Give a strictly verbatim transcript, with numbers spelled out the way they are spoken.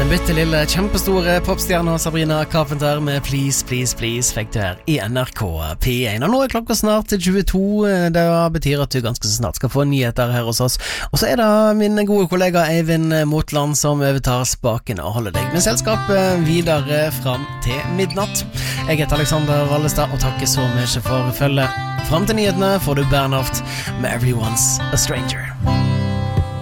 Den bitte lille, kjempestore popstjerna Sabrina Carpenter med Please, Please, Please fikk du her i N R K P én. Og nå er klokka snart til tjueto. Det betyr at du ganske snart skal få nyheter her hos oss. Og så er det min gode kollega Eivind Motland som overtar spaken og holder deg med selskap videre fram til midnatt. Jeg heter Alexander Wallestad og takker så mye for følget. Fram til nyhetene får du Bernhoft med Everyone's a Stranger.